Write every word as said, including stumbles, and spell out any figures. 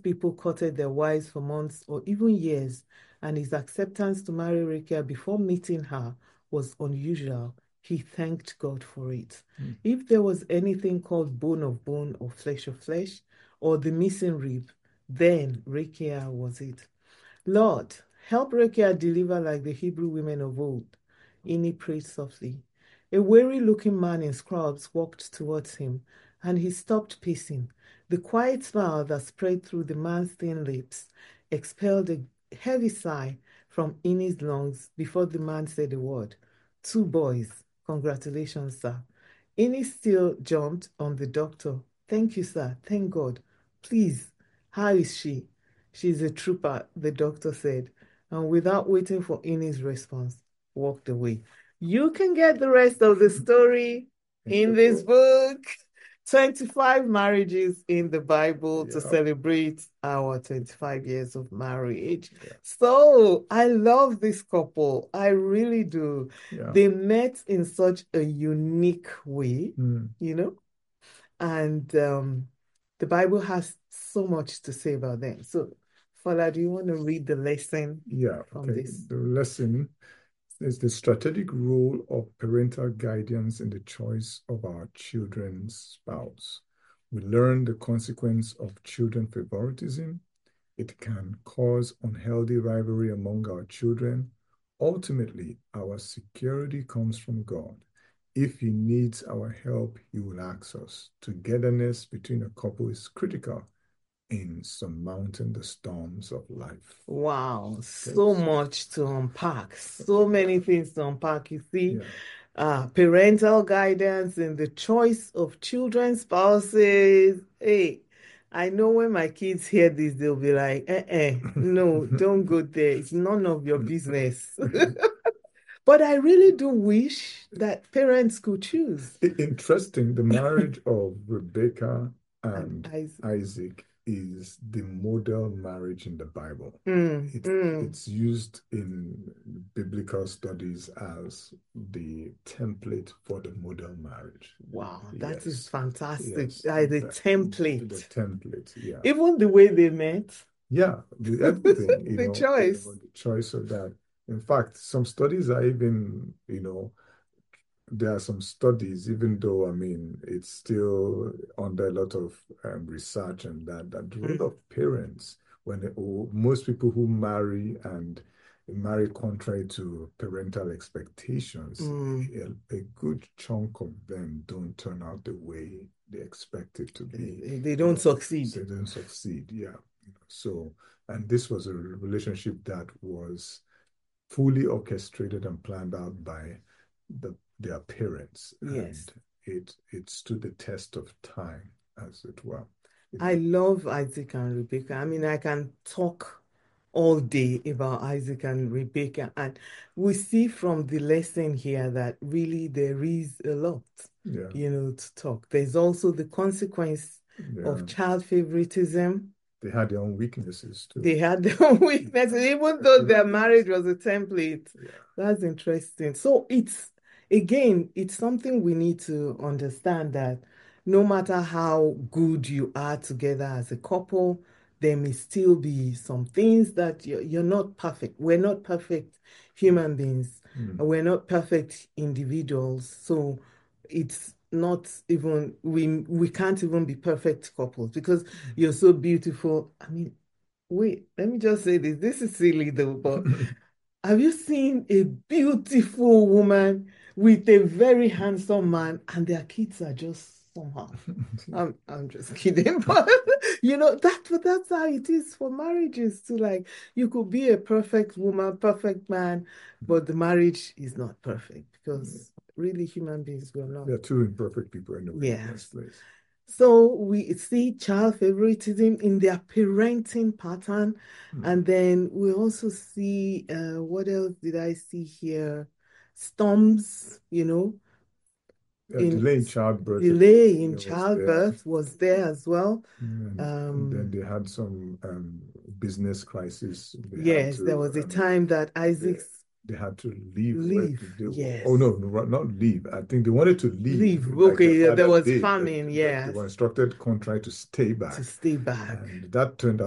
people courted their wives for months or even years, and his acceptance to marry Raquel before meeting her was unusual, he thanked God for it. Mm. If there was anything called bone of bone or flesh of flesh, or the missing rib, then Raquel was it. Lord, help Raquel deliver like the Hebrew women of old. Ini prayed softly. A weary-looking man in scrubs walked towards him, and he stopped pacing. The quiet smile that spread through the man's thin lips expelled a heavy sigh from Ini's lungs before the man said a word. Two boys. Congratulations, sir. Ini still jumped on the doctor. Thank you, sir. Thank God. Please, how is she? She's a trooper, the doctor said, and without waiting for Ini's response, walked away. You can get the rest of the story in this book. twenty-five marriages in the Bible to Yep. celebrate our twenty-five years of marriage. Yeah. So I love this couple. I really do. Yeah. They met in such a unique way, Mm. you know, and um, the Bible has so much to say about them. So, Fola, do you want to read the lesson Yeah, from okay. this? The lesson is the strategic role of parental guidance in the choice of our children's spouse. We learn the consequence of children favoritism. It can cause unhealthy rivalry among our children. Ultimately, our security comes from God. If he needs our help, he will ask us. Togetherness between a couple is critical in surmounting the storms of life. Wow, so much to unpack, so many things to unpack. You see, Yeah. uh, parental guidance in the choice of children's spouses. Hey, I know when my kids hear this, they'll be like, eh, eh, no, don't go there. It's none of your business. But I really do wish that parents could choose. Interesting, the marriage of Rebecca and And Isaac. Isaac is the model marriage in the Bible. Mm, It, mm. It's used in biblical studies as the template for the model marriage. Wow, that Yes. is fantastic. Yes. Uh, the The- template. The template, yeah. Even the way they met. Yeah, the, everything, you The know, choice. you know, the choice of that. In fact, some studies are even, you know, there are some studies, even though, I mean, it's still under a lot of um, research and that, that the role Mm. of parents, when they, oh, most people who marry and marry contrary to parental expectations, Mm. a, a good chunk of them don't turn out the way they expect it to be. They, they You don't know, succeed. They don't succeed, yeah. So, and this was a relationship that was fully orchestrated and planned out by the their parents, Yes. and it it stood the test of time, as it were. You I know. love Isaac and Rebecca. I mean, I can talk all day about Isaac and Rebecca, and we see from the lesson here that really there is a lot, Yeah, you know, to talk. There's also the consequence yeah. of child favoritism. They had their own weaknesses too. They had their own weaknesses, even though their marriage was a template. Yeah. That's interesting. So it's, again, it's something we need to understand that no matter how good you are together as a couple, there may still be some things that you're, you're not perfect. We're not perfect human beings. Mm. We're not perfect individuals. So it's not even, we we can't even be perfect couples because you're so beautiful. I mean, wait, let me just say this. This is silly though, but have you seen a beautiful woman with a very handsome man and their kids are just somehow? I'm I'm just kidding, but you know that but that's how it is for marriages too. Like you could be a perfect woman, perfect man, but the marriage is not perfect because really human beings will not. They're two imperfect people anyway in the Yes. first place. So we see child favoritism in their parenting pattern. Mm. And then we also see, uh, what else did I see here? Storms, you know, Yeah, in delay in childbirth. delay in was there. childbirth was there as well. And, Um, and then they had some um, business crisis. They had yes, to, there was a um, time that Isaac's they had to leave. leave. They, Yes. Oh no, no, not leave. I think they wanted to leave. Leave. Like Okay, their there father was did, but- famine. but Yes. They were instructed contrary to stay back. To stay back. And that turned out